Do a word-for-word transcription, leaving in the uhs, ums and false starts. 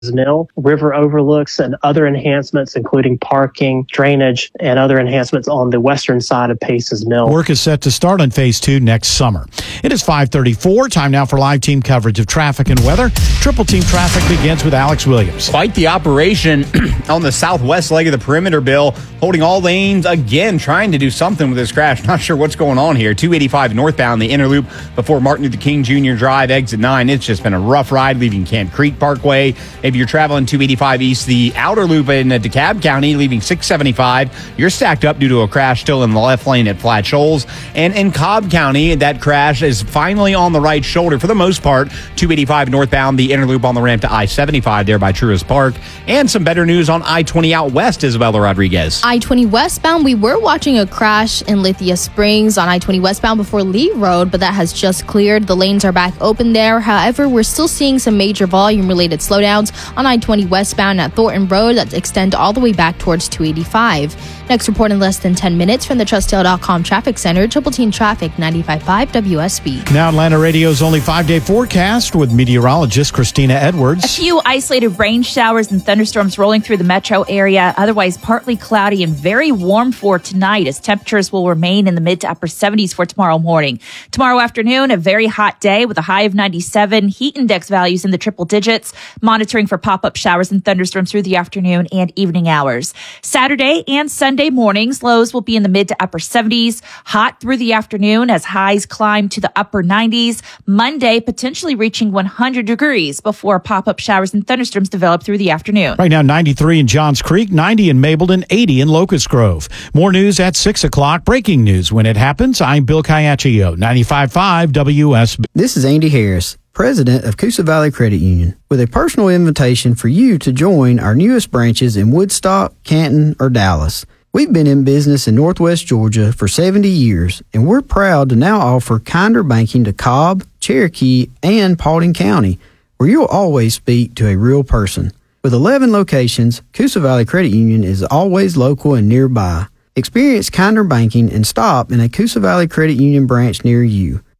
Mill, river overlooks, and other enhancements, including parking, drainage, and other enhancements on the western side of Paces Mill. Work is set to start on Phase two next summer. It is five thirty-four. Time now for live team coverage of traffic and weather. Triple Team Traffic begins with Alex Williams. Quite the operation on the southwest leg of the perimeter, Bill, holding all lanes again, trying to do something with this crash. Not sure what's going on here. two eighty-five northbound, the inner loop before Martin Luther King Junior Drive, exit nine. It's just been a rough ride leaving Camp Creek Parkway. Maybe you're traveling two eighty-five east, the outer loop in DeKalb County, leaving six seventy-five. You're stacked up due to a crash still in the left lane at Flat Shoals. And in Cobb County, that crash is finally on the right shoulder for the most part. two eighty-five northbound, the inner loop on the ramp to I seventy-five there by Truist Park. And some better news on I twenty out west, Isabella Rodriguez. I twenty westbound, we were watching a crash in Lithia Springs on I twenty westbound before Lee Road, but that has just cleared. The lanes are back open there. However, we're still seeing some major volume-related slowdowns on I twenty westbound at Thornton Road that extend all the way back towards two eighty-five. Next report in less than ten minutes from the Trustdale dot com Traffic Center. Triple Team Traffic, ninety-five point five W S B. Now Atlanta Radio's only five-day forecast with meteorologist Christina Edwards. A few isolated rain showers and thunderstorms rolling through the metro area. Otherwise partly cloudy and very warm for tonight as temperatures will remain in the mid to upper seventies for tomorrow morning. Tomorrow afternoon, a very hot day with a high of ninety-seven. Heat index values in the triple digits. Monitoring for pop-up showers and thunderstorms through the afternoon and evening hours. Saturday and Sunday mornings, lows will be in the mid to upper seventies. Hot through the afternoon as highs climb to the upper nineties. Monday potentially reaching one hundred degrees before pop-up showers and thunderstorms develop through the afternoon. Right now, ninety-three in Johns Creek, ninety in Mableton, eighty in Locust Grove. More news at six o'clock. Breaking news when it happens. I'm Bill Caiaccio, ninety-five point five W S B. This is Andy Harris, President of Coosa Valley Credit Union, with a personal invitation for you to join our newest branches in Woodstock, Canton, or Dallas. We've been in business in Northwest Georgia for seventy years, and we're proud to now offer kinder banking to Cobb, Cherokee, and Paulding County, where you'll always speak to a real person. With eleven locations, Coosa Valley Credit Union is always local and nearby. Experience kinder banking and stop in a Coosa Valley Credit Union branch near you.